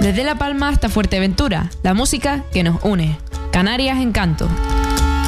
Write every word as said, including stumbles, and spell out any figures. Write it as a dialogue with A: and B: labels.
A: Desde La Palma hasta Fuerteventura, la música que nos une. Canarias Encanto.